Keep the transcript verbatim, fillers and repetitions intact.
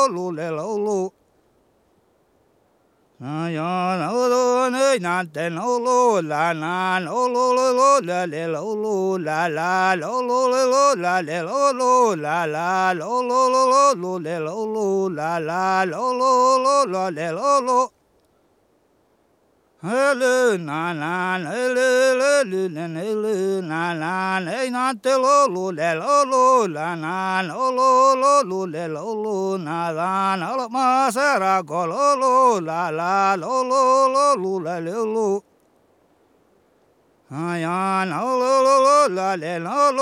lo lo le lo lo. Na ya na lo ne na te no lo la na no lo lo lo la le lo lo la la lo lo lo lo la le lo lo la la lo lo lo lo lo le lo lo la la lo lo lo lo le lo lo. Hello na na le le le le le na na ne na te lo lo le lo lo la na no lo lo lo le lo lo na la na lo ma sa ra go lo lo la la lo lo lo lo la le lo. Ha ya no lo lo lo la le lo lo.